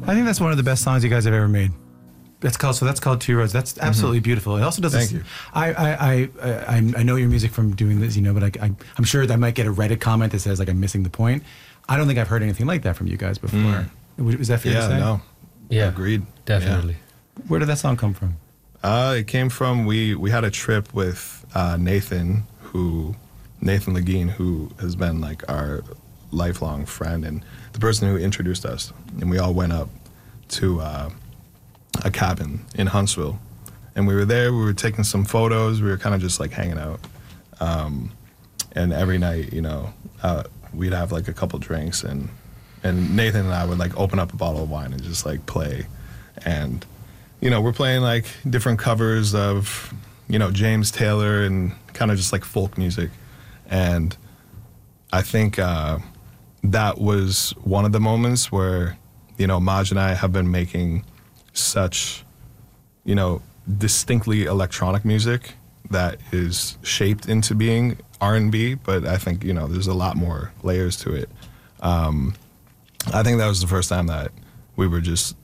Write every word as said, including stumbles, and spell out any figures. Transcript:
I think that's one of the best songs you guys have ever made. That's called so. That's called Two Roads. That's absolutely mm-hmm. beautiful. It also does. Thank this, you. I, I I I I know your music from doing this, you know, but I, I I'm sure that I might get a Reddit comment that says like I'm missing the point. I don't think I've heard anything like that from you guys before. Mm. Was, was that fair yeah, to say? No. Yeah, agreed. Definitely. Yeah. Where did that song come from? Uh, it came from we we had a trip with uh, Nathan, who Nathan Legine, who has been like our lifelong friend and the person who introduced us, and we all went up to. Uh, a cabin in Huntsville, and we were there, we were taking some photos, we were kind of just like hanging out, um, and every night, you know, uh, we'd have like a couple drinks, and and Nathan and I would like open up a bottle of wine and just like play, and you know, we're playing like different covers of, you know, James Taylor and kind of just like folk music, and I think uh, that was one of the moments where, you know, Maj and I have been making such, you know, distinctly electronic music that is shaped into being R and B, but I think, you know, there's a lot more layers to it. Um, I think that was the first time that we were just